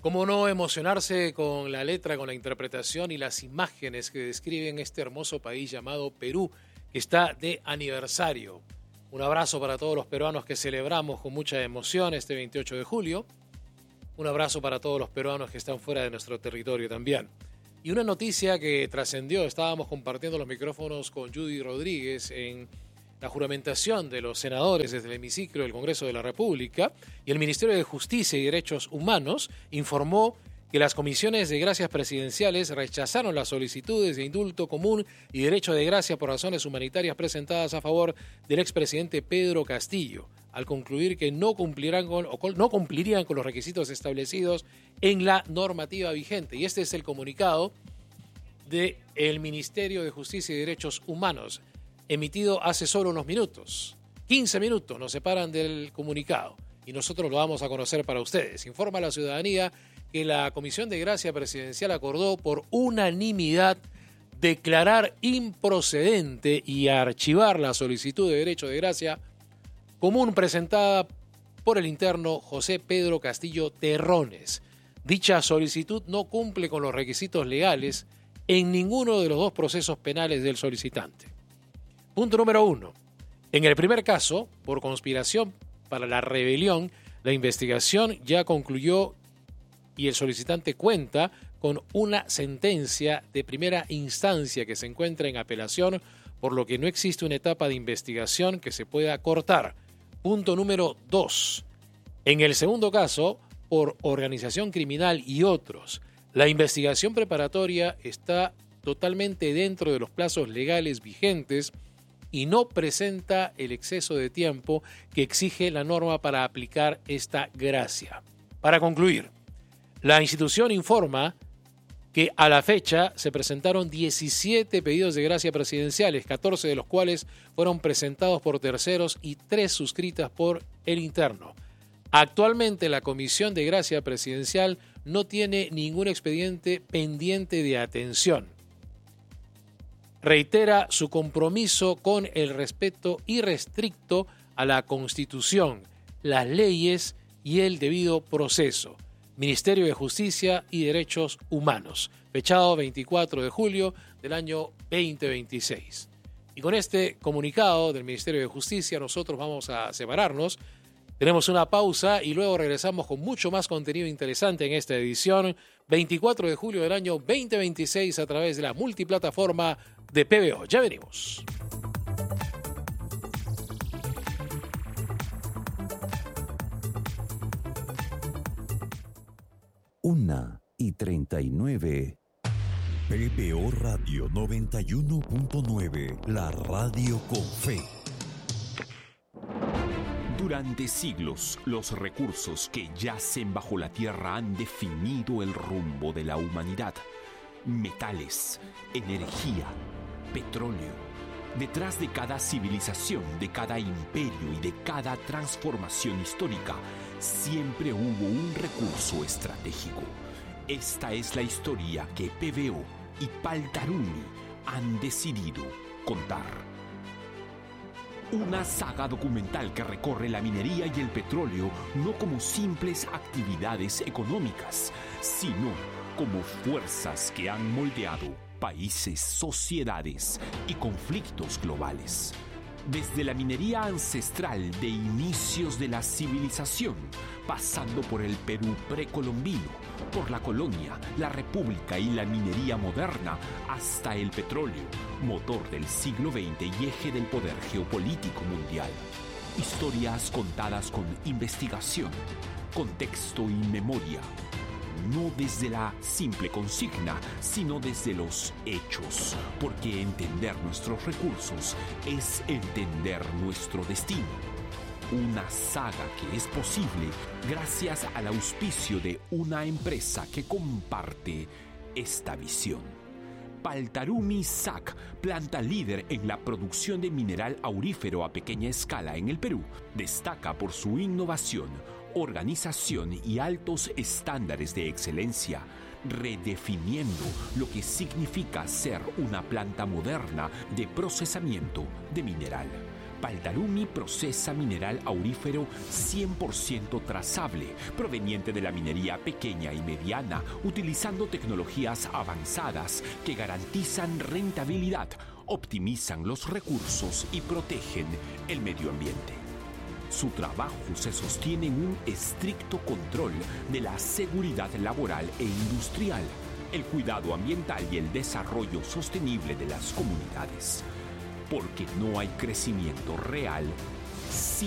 ¿Cómo no emocionarse con la letra, con la interpretación y las imágenes que describen este hermoso país llamado Perú, que está de aniversario? Un abrazo para todos los peruanos que celebramos con mucha emoción este 28 de julio. Un abrazo para todos los peruanos que están fuera de nuestro territorio también. Y una noticia que trascendió, estábamos compartiendo los micrófonos con Judy Rodríguez en la juramentación de los senadores desde el hemiciclo del Congreso de la República, y el Ministerio de Justicia y Derechos Humanos informó que las comisiones de gracias presidenciales rechazaron las solicitudes de indulto común y derecho de gracia por razones humanitarias presentadas a favor del expresidente Pedro Castillo, al concluir que no cumplirían con los requisitos establecidos en la normativa vigente. Y este es el comunicado del Ministerio de Justicia y Derechos Humanos, emitido hace solo unos minutos. 15 minutos nos separan del comunicado y nosotros lo vamos a conocer para ustedes. Informa a la ciudadanía que la Comisión de Gracia Presidencial acordó por unanimidad declarar improcedente y archivar la solicitud de derecho de gracia común presentada por el interno José Pedro Castillo Terrones. Dicha solicitud no cumple con los requisitos legales en ninguno de los dos procesos penales del solicitante. Punto número 1. En el primer caso, por conspiración para la rebelión, la investigación ya concluyó y el solicitante cuenta con una sentencia de primera instancia que se encuentra en apelación, por lo que no existe una etapa de investigación que se pueda cortar. Punto número 2. En el segundo caso, por organización criminal y otros, la investigación preparatoria está totalmente dentro de los plazos legales vigentes y no presenta el exceso de tiempo que exige la norma para aplicar esta gracia. Para concluir, la institución informa que a la fecha se presentaron 17 pedidos de gracia presidenciales, 14 de los cuales fueron presentados por terceros y 3 suscritas por el interno. Actualmente la Comisión de Gracia Presidencial no tiene ningún expediente pendiente de atención. Reitera su compromiso con el respeto irrestricto a la Constitución, las leyes y el debido proceso. Ministerio de Justicia y Derechos Humanos, fechado 24 de julio del año 2026. Y con este comunicado del Ministerio de Justicia nosotros vamos a separarnos. Tenemos una pausa y luego regresamos con mucho más contenido interesante en esta edición 24 de julio del año 2026 a través de la multiplataforma de PBO. Ya venimos. Una y 39. PBO Radio 91.9, la radio con fe. Durante siglos, los recursos que yacen bajo la tierra han definido el rumbo de la humanidad. Metales, energía, petróleo. Detrás de cada civilización, de cada imperio y de cada transformación histórica, siempre hubo un recurso estratégico. Esta es la historia que PBO y Paltarumi han decidido contar. Una saga documental que recorre la minería y el petróleo no como simples actividades económicas, sino como fuerzas que han moldeado países, sociedades y conflictos globales. Desde la minería ancestral de inicios de la civilización, pasando por el Perú precolombino, por la colonia, la república y la minería moderna, hasta el petróleo, motor del siglo XX y eje del poder geopolítico mundial. Historias contadas con investigación, contexto y memoria. No desde la simple consigna, sino desde los hechos, porque entender nuestros recursos es entender nuestro destino. Una saga que es posible gracias al auspicio de una empresa que comparte esta visión. Paltarumi SAC, planta líder en la producción de mineral aurífero a pequeña escala en el Perú, destaca por su innovación, organización y altos estándares de excelencia, redefiniendo lo que significa ser una planta moderna de procesamiento de mineral. Paltalumi procesa mineral aurífero 100% trazable, proveniente de la minería pequeña y mediana, utilizando tecnologías avanzadas que garantizan rentabilidad, optimizan los recursos y protegen el medio ambiente. Su trabajo se sostiene en un estricto control de la seguridad laboral e industrial, el cuidado ambiental y el desarrollo sostenible de las comunidades. Porque no hay crecimiento real sin